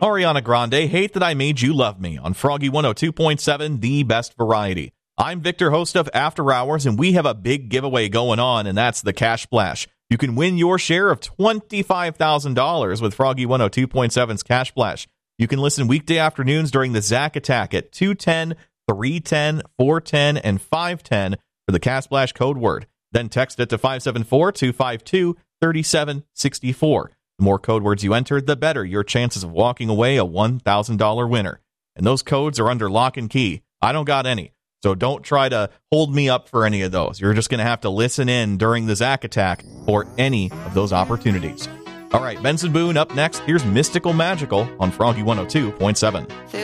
Ariana Grande, Hate That I Made You Love Me on Froggy 102.7, the best variety. I'm Victor, host of After Hours, and we have a big giveaway going on, and that's the Cash Splash. You can win your share of $25,000 with Froggy 102.7's Cash Splash. You can listen weekday afternoons during the Zach Attack at 210, 310, 410, and 510 for the Cash Splash code word. Then text it to 574-252-3764. The more code words you enter, the better your chances of walking away a $1,000 winner. And those codes are under lock and key. I don't got any, so don't try to hold me up for any of those. You're just going to have to listen in during the Zach Attack for any of those opportunities. All right, Benson Boone up next. Here's Mystical Magical on Froggy 102.7.